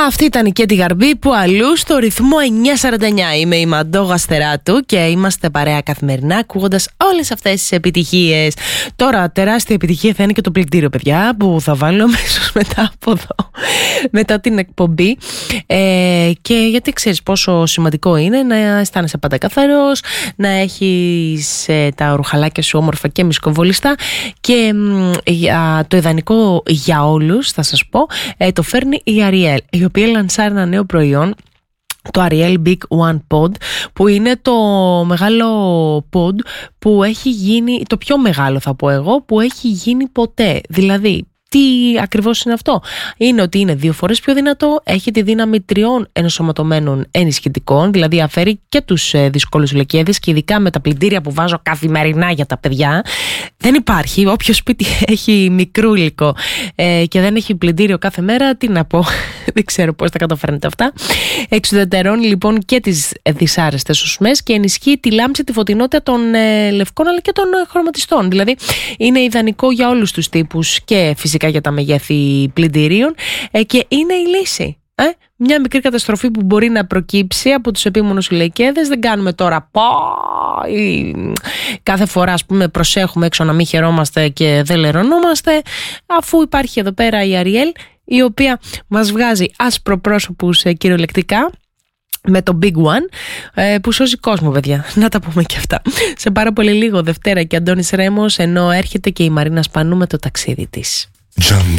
Αυτή ήταν η Κέτι Γαρμπή, που αλλού στο ρυθμό 949. Είμαι η Μαντώ Γαστεράτου και είμαστε παρέα καθημερινά ακούγοντας όλες αυτές τις επιτυχίες. Τώρα τεράστια επιτυχία θα είναι και το πλυντήριο, παιδιά, που θα βάλω αμέσως μετά από εδώ, μετά την εκπομπή, και γιατί ξέρεις πόσο σημαντικό είναι να αισθάνεσαι πάντα καθαρός, να έχεις τα ρουχαλάκια σου όμορφα και μυσκοβολιστά. Και το ιδανικό για όλους, θα σας πω, το φέρνει η Ariel, η οποία λανσάρει ένα νέο προϊόν, το Ariel Big One Pod, που είναι το μεγάλο pod που έχει γίνει, το πιο μεγάλο θα πω εγώ, που έχει γίνει ποτέ. Δηλαδή, τι ακριβώς είναι αυτό? Είναι ότι είναι 2 φορές πιο δυνατό, έχει τη δύναμη 3 ενσωματωμένων ενισχυτικών, δηλαδή αφαίρει και τους δύσκολους λεκέδες, και ειδικά με τα πλυντήρια που βάζω καθημερινά για τα παιδιά. Δεν υπάρχει, όποιο σπίτι έχει μικρούλικο και δεν έχει πλυντήριο κάθε μέρα, τι να πω, δεν ξέρω πώς τα καταφέρνετε αυτά. Εξουδετερώνει λοιπόν και τις δυσάρεστες οσμές και ενισχύει τη λάμψη, τη φωτεινότητα των λευκών αλλά και των χρωματιστών. Δηλαδή είναι ιδανικό για όλους τους τύπους και φυσικά για τα μεγέθη πλυντηρίων, και είναι η λύση. Μια μικρή καταστροφή που μπορεί να προκύψει από τους επίμονους λεκέδες. Δεν κάνουμε τώρα κάθε φορά, ας πούμε, προσέχουμε έξω να μην χαιρόμαστε και δεν λερωνόμαστε, αφού υπάρχει εδώ πέρα η Ariel, η οποία μας βγάζει ασπροπρόσωπους κυριολεκτικά με το Big One, που σώζει κόσμο, παιδιά. Να τα πούμε και αυτά. Σε πάρα πολύ λίγο Δευτέρα και Αντώνης Ρέμος, ενώ έρχεται και η Μαρίνα Σπανού με το ταξίδι της.